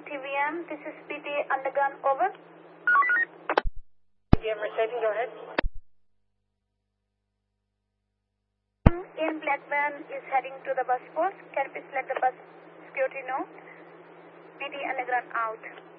TVM, this is PT Underground, over. TVM receiving, go ahead. In Blackburn is heading to the bus post. Can you please let the bus security know? PT Underground out.